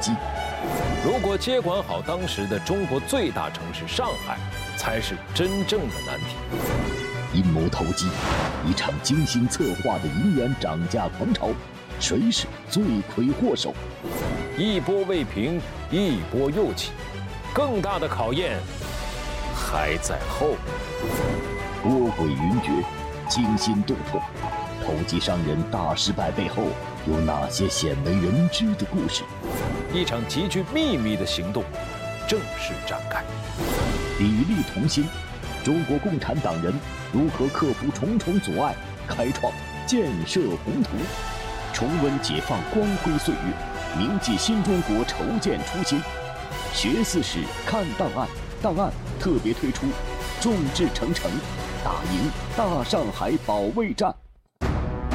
击。 如果接管好当时的中国最大城市上海，才是真正的难题。 阴谋投机，一场精心策划的银元涨价狂潮，谁是罪魁祸首？ 一波未平，一波又起，更大的考验还在后面。 波诡云谲，惊心动魄，投机商人大失败背后有哪些鲜为人知的故事？ 一场极具秘密的行动正式展开。 砥砺同心，中国共产党人如何克服重重阻碍，开创建设宏图，重温解放光辉岁月，铭记新中国筹建初心。学4史，看档案，档案特别推出众志成城，打赢大上海保卫战。